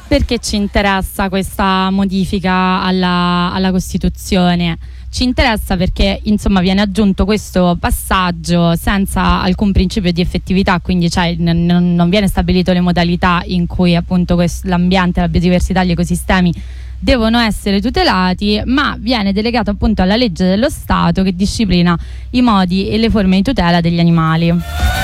Perché ci interessa questa modifica alla Costituzione? Ci interessa perché insomma viene aggiunto questo passaggio senza alcun principio di effettività, quindi non viene stabilito le modalità in cui appunto l'ambiente, la biodiversità, gli ecosistemi devono essere tutelati, ma viene delegato appunto alla legge dello Stato che disciplina i modi e le forme di tutela degli animali.